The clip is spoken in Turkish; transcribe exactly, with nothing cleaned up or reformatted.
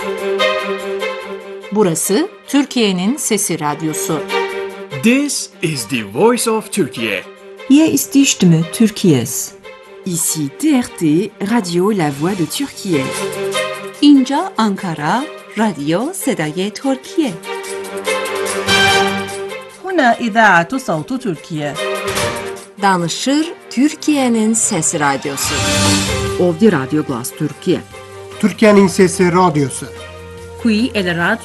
Burası Türkiye'nin Sesi Radyosu. This is the voice of Turkey. Hier ist die Stimme Türkiye's. Ici T R T, Radio La Voix de Türkiye. اینجا آنکارا، رادیو صدای ترکیه. هنا إذاعة صوت تركيا. Danışır Türkiye'nin Sesi Radyosu. Ovdje Radio Glas Türkiye. Türkiye'nin Sesi Radyosu. Qui è la radio